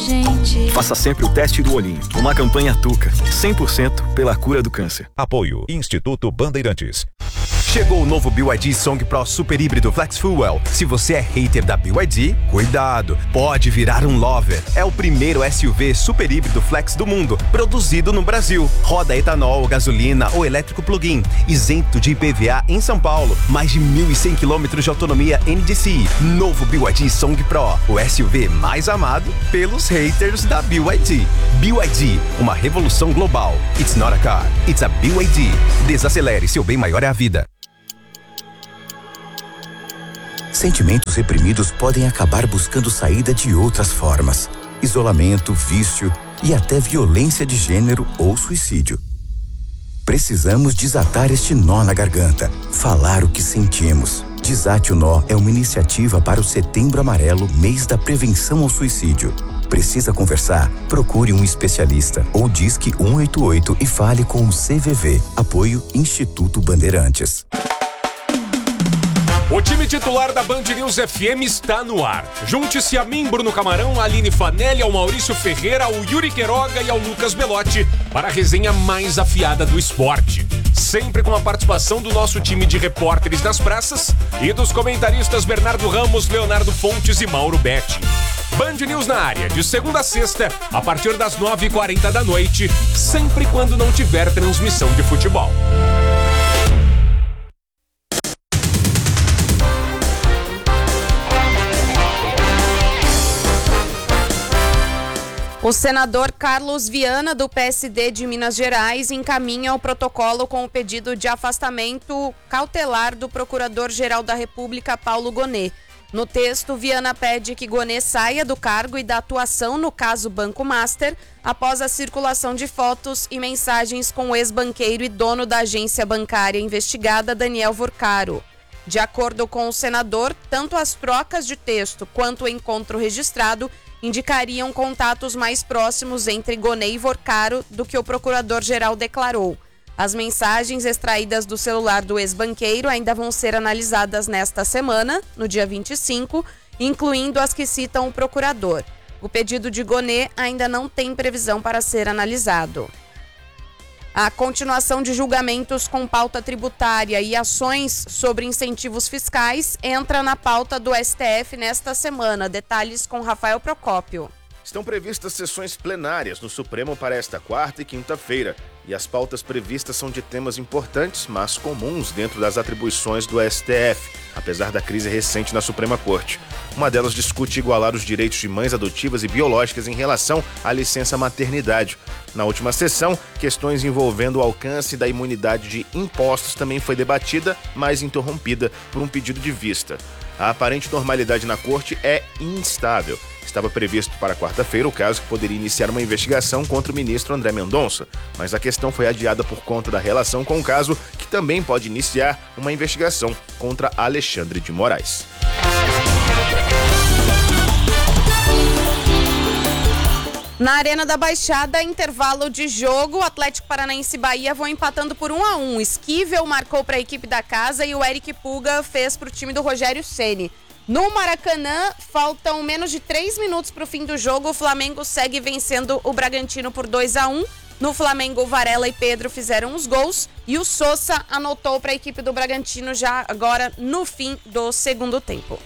gente. Faça sempre o teste do olhinho. Uma campanha Tuca, 100% pela cura do câncer. Apoio Instituto Bandeirantes. Chegou o novo BYD Song Pro Super Híbrido Flex Fuel. Se você é hater da BYD, cuidado, pode virar um lover. É o primeiro SUV super híbrido flex do mundo, produzido no Brasil. Roda etanol, gasolina ou elétrico plug-in, isento de IPVA em São Paulo. Mais de 1.100 km de autonomia NDCi. Novo BYD Song Pro, o SUV mais amado pelos haters da BYD. BYD, uma revolução global. It's not a car, it's a BYD. Desacelere, seu bem maior é a vida. Sentimentos reprimidos podem acabar buscando saída de outras formas. Isolamento, vício e até violência de gênero ou suicídio. Precisamos desatar este nó na garganta, falar o que sentimos. Desate o Nó é uma iniciativa para o Setembro Amarelo, mês da prevenção ao suicídio. Precisa conversar? Procure um especialista ou disque 188 e fale com o CVV. Apoio Instituto Bandeirantes. O time titular da Band News FM está no ar. Junte-se a mim, Bruno Camarão, a Aline Fanelli, ao Maurício Ferreira, ao Yuri Queiroga e ao Lucas Belotti para a resenha mais afiada do esporte. Sempre com a participação do nosso time de repórteres das praças e dos comentaristas Bernardo Ramos, Leonardo Fontes e Mauro Betti. Band News na área, de segunda a sexta, a partir das 9h40 da noite, sempre quando não tiver transmissão de futebol. O senador Carlos Viana, do PSD de Minas Gerais, encaminha o protocolo com o pedido de afastamento cautelar do Procurador-Geral da República, Paulo Gonet. No texto, Viana pede que Gonet saia do cargo e da atuação no caso Banco Master, após a circulação de fotos e mensagens com o ex-banqueiro e dono da agência bancária investigada, Daniel Vorcaro. De acordo com o senador, tanto as trocas de texto quanto o encontro registrado indicariam contatos mais próximos entre Gonet e Vorcaro do que o procurador-geral declarou. As mensagens extraídas do celular do ex-banqueiro ainda vão ser analisadas nesta semana, no dia 25, incluindo as que citam o procurador. O pedido de Gonet ainda não tem previsão para ser analisado. A continuação de julgamentos com pauta tributária e ações sobre incentivos fiscais entra na pauta do STF nesta semana. Detalhes com Rafael Procópio. Estão previstas sessões plenárias no Supremo para esta quarta e quinta-feira. E as pautas previstas são de temas importantes, mas comuns dentro das atribuições do STF, apesar da crise recente na Suprema Corte. Uma delas discute igualar os direitos de mães adotivas e biológicas em relação à licença maternidade. Na última sessão, questões envolvendo o alcance da imunidade de impostos também foi debatida, mas interrompida por um pedido de vista. A aparente normalidade na Corte é instável. Estava previsto para quarta-feira o caso que poderia iniciar uma investigação contra o ministro André Mendonça, mas a questão foi adiada por conta da relação com o caso, que também pode iniciar uma investigação contra Alexandre de Moraes. Na Arena da Baixada, intervalo de jogo, Atlético Paranaense e Bahia vão empatando por 1-1. Esquivel marcou para a equipe da casa e o Eric Puga fez para o time do Rogério Ceni. No Maracanã, faltam menos de 3 minutos para o fim do jogo. O Flamengo segue vencendo o Bragantino por 2-1. No Flamengo, Varela e Pedro fizeram os gols e o Sousa anotou para a equipe do Bragantino já agora no fim do segundo tempo.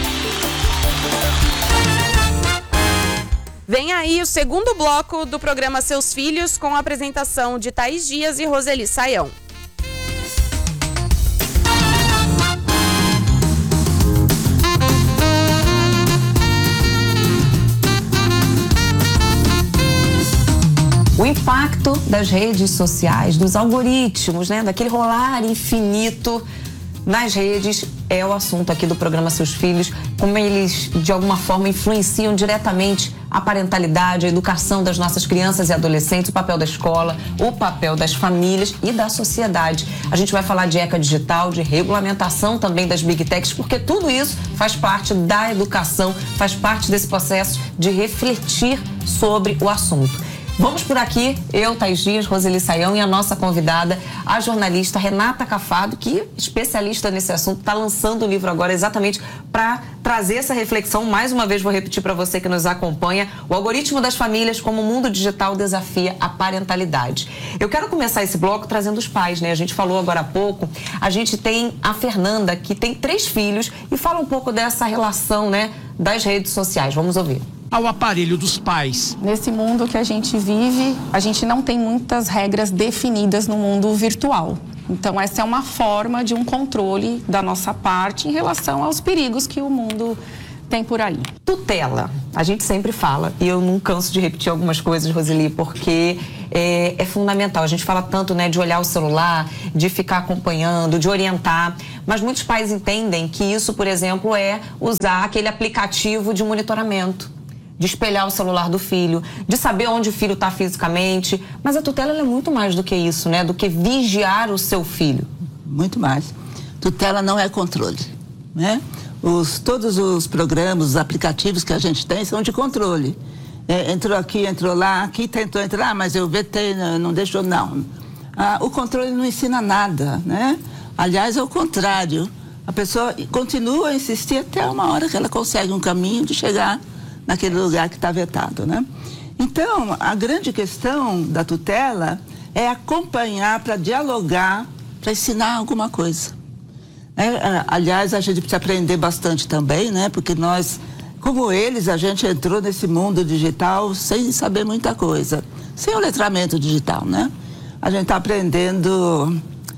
Vem aí o segundo bloco do programa Seus Filhos, com a apresentação de Thaís Dias e Roseli Saião. O impacto das redes sociais, dos algoritmos, daquele rolar infinito nas redes é o assunto aqui do programa Seus Filhos, como eles de alguma forma influenciam diretamente a parentalidade, a educação das nossas crianças e adolescentes, o papel da escola, o papel das famílias e da sociedade. A gente vai falar de ECA digital, de regulamentação também das Big Techs, porque tudo isso faz parte da educação, faz parte desse processo de refletir sobre o assunto. Vamos por aqui, eu, Thaís Dias, Roseli Saião e a nossa convidada, a jornalista Renata Cafado, que especialista nesse assunto, está lançando o livro agora exatamente para trazer essa reflexão. Mais uma vez vou repetir para você que nos acompanha, o algoritmo das famílias, como o mundo digital desafia a parentalidade. Eu quero começar esse bloco trazendo os pais, né? A gente falou agora há pouco, a gente tem a Fernanda, que tem 3 filhos e fala um pouco dessa relação, né, das redes sociais. Vamos ouvir. Ao aparelho dos pais. Nesse mundo que a gente vive, a gente não tem muitas regras definidas no mundo virtual. Então, essa é uma forma de um controle da nossa parte em relação aos perigos que o mundo tem por aí. Tutela. A gente sempre fala, e eu não canso de repetir algumas coisas, Roseli, porque é fundamental. A gente fala tanto, né, de olhar o celular, de ficar acompanhando, de orientar, mas muitos pais entendem que isso, por exemplo, é usar aquele aplicativo de monitoramento, de espelhar o celular do filho, de saber onde o filho está fisicamente. Mas a tutela é muito mais do que isso, né? Do que vigiar o seu filho. Muito mais. Tutela não é controle, né? Todos os programas, os aplicativos que a gente tem são de controle. Entrou aqui, entrou lá, aqui tentou entrar, mas eu vetei, não deixou, não. O controle não ensina nada, né? Aliás, é o contrário. A pessoa continua a insistir até uma hora que ela consegue um caminho de chegar naquele lugar que está vetado, né? Então, a grande questão da tutela é acompanhar para dialogar, para ensinar alguma coisa. Aliás, a gente precisa aprender bastante também, né? Porque nós, como eles, a gente entrou nesse mundo digital sem saber muita coisa, sem o letramento digital, né? A gente está aprendendo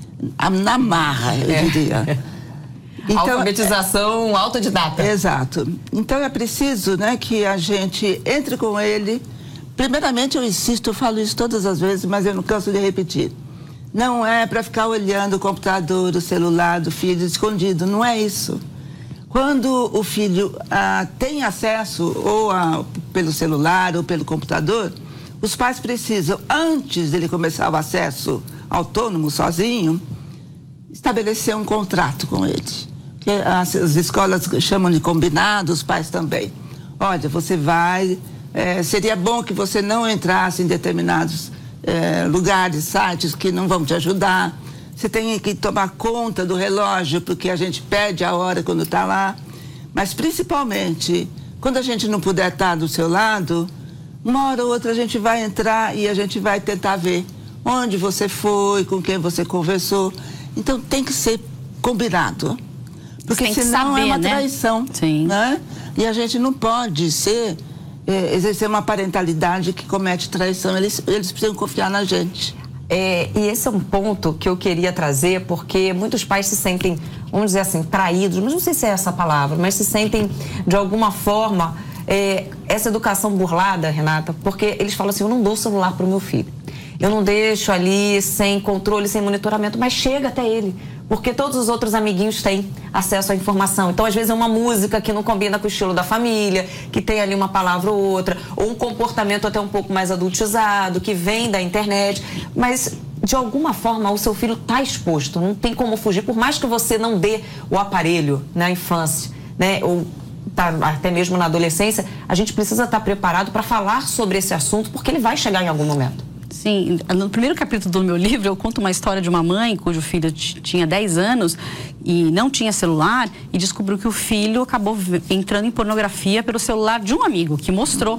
na marra, eu diria. Então, alfabetização autodidata. Exato. Então é preciso, né, que a gente entre com ele. Primeiramente, eu insisto, eu falo isso todas as vezes, mas eu não canso de repetir. Não é para ficar olhando o computador, o celular do filho escondido, não é isso. Quando o filho tem acesso ou pelo celular ou pelo computador, os pais precisam, antes dele começar o acesso autônomo, sozinho, estabelecer um contrato com ele. Que as escolas chamam de combinado, os pais também. Olha, você vai... seria bom que você não entrasse em determinados lugares, sites que não vão te ajudar. Você tem que tomar conta do relógio, porque a gente pede a hora quando está lá. Mas, principalmente, quando a gente não puder estar do seu lado, uma hora ou outra a gente vai entrar e a gente vai tentar ver onde você foi, com quem você conversou. Então, tem que ser combinado. Porque senão é uma traição, né? E a gente não pode exercer uma parentalidade que comete traição. Eles precisam confiar na gente. E esse é um ponto que eu queria trazer, porque muitos pais se sentem, vamos dizer assim, traídos, mas não sei se é essa palavra, mas se sentem, de alguma forma, essa educação burlada, Renata, porque eles falam assim, eu não dou o celular para o meu filho. Eu não deixo ali sem controle, sem monitoramento, mas chega até ele. Porque todos os outros amiguinhos têm acesso à informação. Então, às vezes, é uma música que não combina com o estilo da família, que tem ali uma palavra ou outra, ou um comportamento até um pouco mais adultizado, que vem da internet. Mas, de alguma forma, o seu filho está exposto, não tem como fugir. Por mais que você não dê o aparelho na infância, né, ou até mesmo na adolescência, a gente precisa estar preparado para falar sobre esse assunto, porque ele vai chegar em algum momento. Sim, no primeiro capítulo do meu livro eu conto uma história de uma mãe cujo filho tinha 10 anos e não tinha celular e descobriu que o filho acabou entrando em pornografia pelo celular de um amigo que mostrou.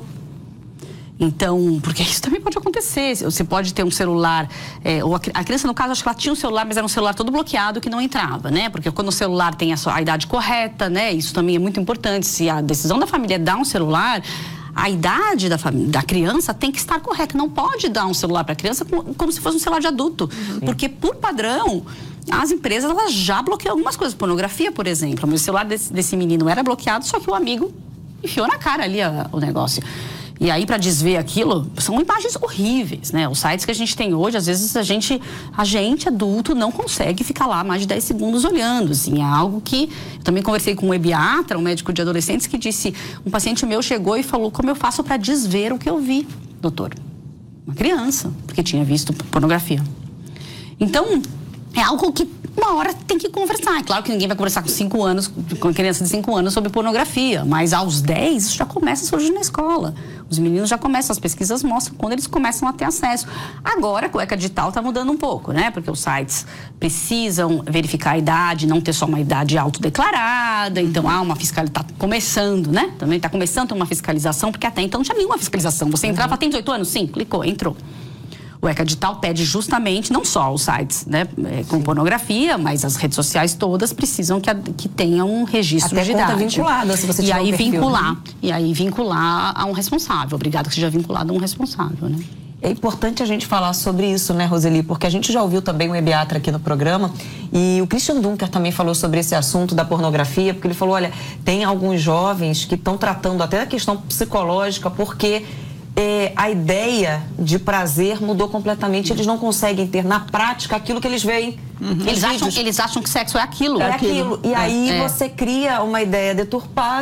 Então, porque isso também pode acontecer, você pode ter um celular, ou a criança no caso acho que ela tinha um celular, mas era um celular todo bloqueado que não entrava, né? Porque quando o celular tem a idade correta, né? Isso também é muito importante, se a decisão da família é dar um celular, a idade da criança tem que estar correta. Não pode dar um celular para a criança como se fosse um celular de adulto. Porque, por padrão, as empresas elas já bloqueiam algumas coisas. Pornografia, por exemplo. O celular desse menino era bloqueado, só que o amigo enfiou na cara ali o negócio. E aí, para desver aquilo, são imagens horríveis, né? Os sites que a gente tem hoje, às vezes a gente adulto não consegue ficar lá mais de 10 segundos olhando, assim, é algo que... Eu também conversei com um ebiatra, um médico de adolescentes, que disse, um paciente meu chegou e falou, como eu faço para desver o que eu vi, doutor? Uma criança, porque tinha visto pornografia. Então, é algo que uma hora tem que conversar. É claro que ninguém vai conversar com 5 anos, com criança de 5 anos sobre pornografia, mas aos 10 isso já começa a surgir na escola. Os meninos já começam, as pesquisas mostram quando eles começam a ter acesso. Agora, a cueca digital está mudando um pouco, né? Porque os sites precisam verificar a idade, não ter só uma idade autodeclarada. Então, há uma fiscalização, está começando, né? Também está começando uma fiscalização, porque até então não tinha nenhuma fiscalização. Você entrava, tem 18 anos? Sim, clicou, entrou. O ECA Digital pede justamente, não só os sites, né, com pornografia, mas as redes sociais todas precisam que tenham um registro de idade. Até conta vinculada, se você tiver um perfil, E aí vincular a um responsável. Obrigado que seja vinculado a um responsável, né? É importante a gente falar sobre isso, né, Roseli? Porque a gente já ouviu também o Ebiatra aqui no programa e o Christian Dunker também falou sobre esse assunto da pornografia, porque ele falou, olha, tem alguns jovens que estão tratando até da questão psicológica, porque a ideia de prazer mudou completamente. Eles não conseguem ter na prática aquilo que eles veem. Eles acham que sexo é aquilo. É aquilo. E aí você cria uma ideia deturpada